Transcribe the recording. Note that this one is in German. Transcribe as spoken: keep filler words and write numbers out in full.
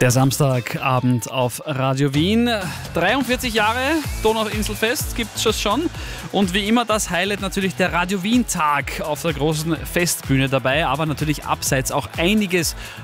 Der Samstagabend auf Radio Wien. dreiundvierzig Jahre Donauinselfest gibt es schon. Und wie immer das Highlight natürlich der Radio Wien Tag auf der großen Festbühne dabei. Aber natürlich abseits auch einiges